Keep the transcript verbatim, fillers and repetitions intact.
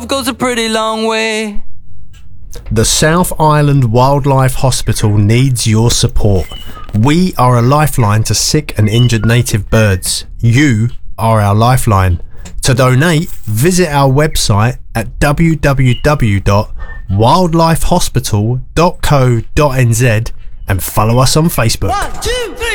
goes a pretty long way. The South Island Wildlife Hospital needs your support. We are a lifeline to sick and injured native birds. You are our lifeline. To donate, visit our website at w w w dot wildlife hospital dot co dot n z and follow us on Facebook. One, two, three.